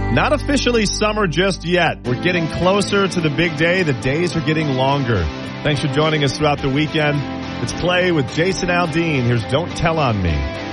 Not officially summer just yet. We're getting closer to the big day. The days are getting longer. Thanks for joining us throughout the weekend. It's Clay with Jason Aldean. Here's Don't Tell on Me.